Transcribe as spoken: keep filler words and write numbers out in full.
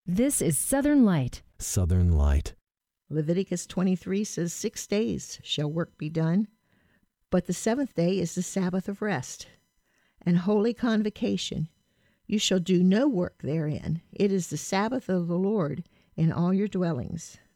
This is Southern Light. Southern Light. Leviticus twenty-three says, Six days shall work be done, but the seventh day is the Sabbath of rest and holy convocation. You shall do no work therein. It is the Sabbath of the Lord in all your dwellings.